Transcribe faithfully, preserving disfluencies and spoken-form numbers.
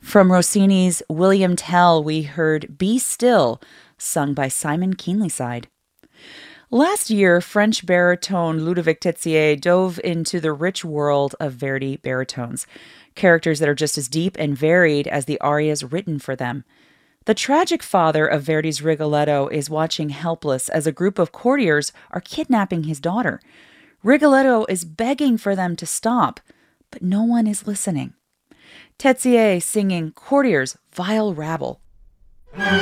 From Rossini's William Tell, we heard Be Still, sung by Simon Keenlyside. Last year, French baritone Ludovic Tetsier dove into the rich world of Verdi baritones, characters that are just as deep and varied as the arias written for them. The tragic father of Verdi's Rigoletto is watching helpless as a group of courtiers are kidnapping his daughter. Rigoletto is begging for them to stop, but no one is listening. Tetsier singing Courtiers, Vile Rabble.